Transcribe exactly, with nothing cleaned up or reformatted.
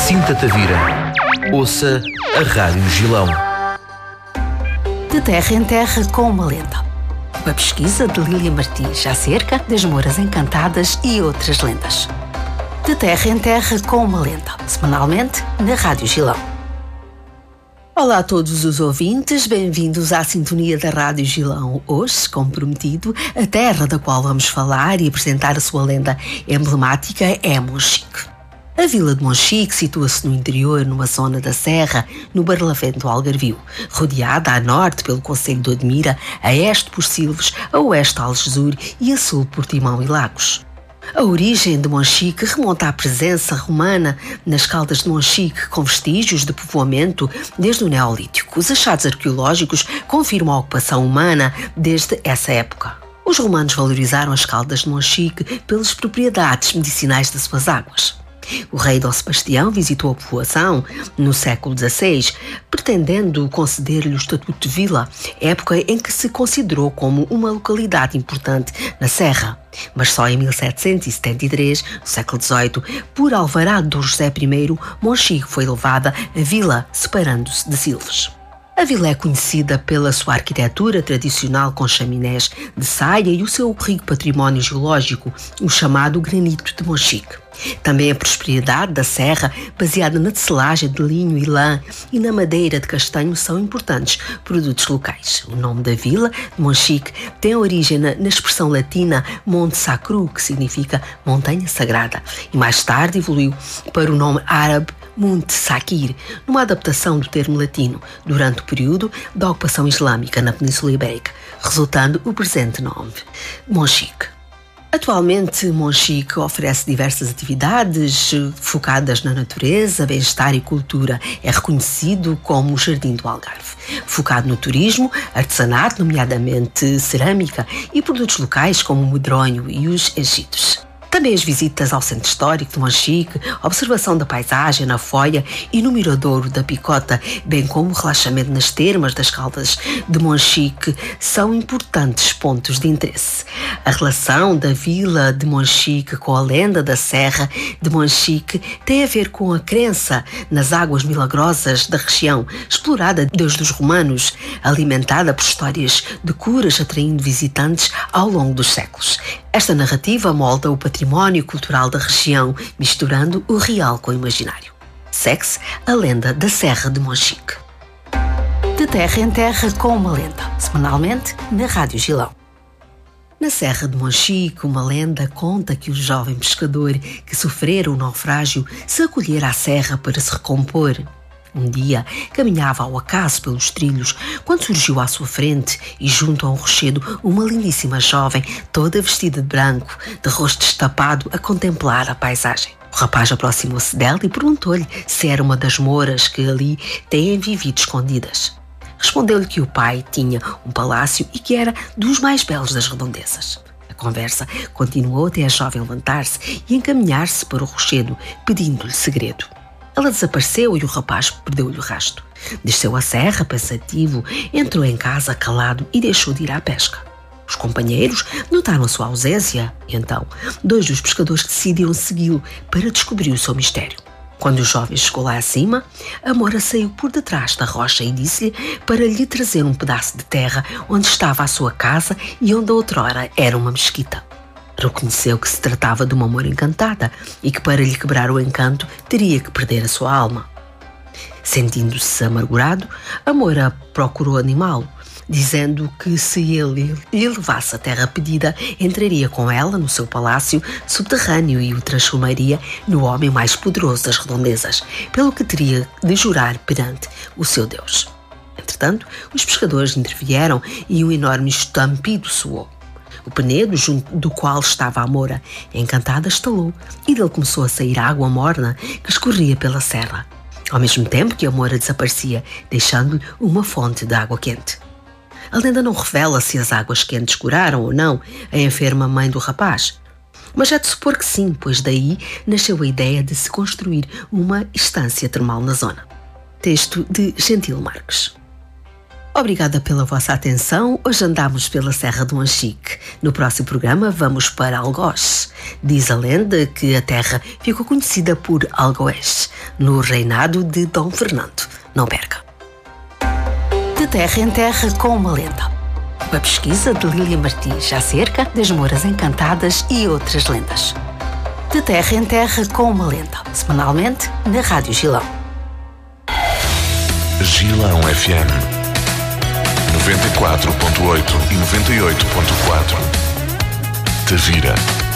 Sinta-te a vira. Ouça a Rádio Gilão. De terra em terra com uma lenda. Uma pesquisa de Lília Martins acerca das Moras Encantadas e outras lendas. De terra em terra com uma lenda. Semanalmente na Rádio Gilão. Olá a todos os ouvintes, bem-vindos à sintonia da Rádio Gilão. Hoje, como prometido, a terra da qual vamos falar e apresentar a sua lenda emblemática é Monchique. A vila de Monchique situa-se no interior, numa zona da serra, no Barlavento do Algarvio, rodeada a norte pelo concelho de Odmira, a este por Silves, a oeste Algesur e a sul por Timão e Lagos. A origem de Monchique remonta à presença romana nas Caldas de Monchique, com vestígios de povoamento desde o Neolítico. Os achados arqueológicos confirmam a ocupação humana desde essa época. Os romanos valorizaram as Caldas de Monchique pelas propriedades medicinais das suas águas. O rei Dom Sebastião visitou a povoação no século dezasseis, pretendendo conceder-lhe o estatuto de vila, época em que se considerou como uma localidade importante na serra. Mas só em mil setecentos e setenta e três, no século dezoito, por alvará de Dom José I, Monchique foi levada a vila, separando-se de Silves. A vila é conhecida pela sua arquitetura tradicional com chaminés de saia e o seu rico património geológico, o chamado granito de Monchique. Também a prosperidade da serra, baseada na tecelagem de linho e lã e na madeira de castanho, são importantes produtos locais. O nome da vila, de Monchique, tem origem na, na expressão latina Monte Sacro, que significa montanha sagrada, e mais tarde evoluiu para o nome árabe Monte Saquir, numa adaptação do termo latino, durante o período da ocupação islâmica na Península Ibérica, resultando o presente nome, Monchique. Atualmente, Monchique oferece diversas atividades focadas na natureza, bem-estar e cultura. É reconhecido como o Jardim do Algarve, focado no turismo, artesanato, nomeadamente cerâmica, e produtos locais como o medronho e os enchidos. Também as visitas ao Centro Histórico de Monchique, observação da paisagem na Foia e no Miradouro da Picota, bem como o relaxamento nas termas das Caldas de Monchique, são importantes pontos de interesse. A relação da vila de Monchique com a lenda da Serra de Monchique tem a ver com a crença nas águas milagrosas da região, explorada desde os romanos, alimentada por histórias de curas atraindo visitantes ao longo dos séculos. Esta narrativa molda o património cultural da região, misturando o real com o imaginário. Segue-se a lenda da Serra de Monchique. De terra em terra com uma lenda, semanalmente na Rádio Gilão. Na Serra de Monchique, uma lenda conta que o jovem pescador que sofrera o naufrágio se acolhera à serra para se recompor. Um dia, caminhava ao acaso pelos trilhos, quando surgiu à sua frente e junto a um rochedo uma lindíssima jovem, toda vestida de branco, de rosto destapado, a contemplar a paisagem. O rapaz aproximou-se dela e perguntou-lhe se era uma das moras que ali têm vivido escondidas. Respondeu-lhe que o pai tinha um palácio e que era dos mais belos das redondezas. A conversa continuou até a jovem levantar-se e encaminhar-se para o rochedo, pedindo-lhe segredo. Ela desapareceu e o rapaz perdeu-lhe o rasto. Desceu a serra, pensativo, entrou em casa calado e deixou de ir à pesca. Os companheiros notaram a sua ausência e então dois dos pescadores decidiram segui-lo para descobrir o seu mistério. Quando o jovem chegou lá acima, a mora saiu por detrás da rocha e disse-lhe para lhe trazer um pedaço de terra onde estava a sua casa e onde outrora era uma mesquita. Reconheceu que se tratava de uma mora encantada e que para lhe quebrar o encanto teria que perder a sua alma. Sentindo-se amargurado, a mora procurou animá-lo, dizendo que se ele lhe levasse a terra pedida, entraria com ela no seu palácio subterrâneo e o transformaria no homem mais poderoso das redondezas, pelo que teria de jurar perante o seu Deus. Entretanto, os pescadores intervieram e um enorme estampido soou. O penedo, junto do qual estava a mora encantada, estalou e dele começou a sair água morna que escorria pela serra, ao mesmo tempo que a mora desaparecia, deixando-lhe uma fonte de água quente. A lenda não revela se as águas quentes curaram ou não a enferma mãe do rapaz, mas é de supor que sim, pois daí nasceu a ideia de se construir uma estância termal na zona. Texto de Gentil Marques. Obrigada pela vossa atenção. Hoje andamos pela Serra do Anchique. No próximo programa vamos para Algoz. Diz a lenda que a terra ficou conhecida por Algoés, no reinado de Dom Fernando. Não perca. De terra em terra com uma lenda. Uma pesquisa de Lília Martins acerca das Moras Encantadas e outras lendas. De terra em terra com uma lenda. Semanalmente na Rádio Gilão. Gilão F M noventa e quatro ponto oito e noventa e oito ponto quatro. Tavira.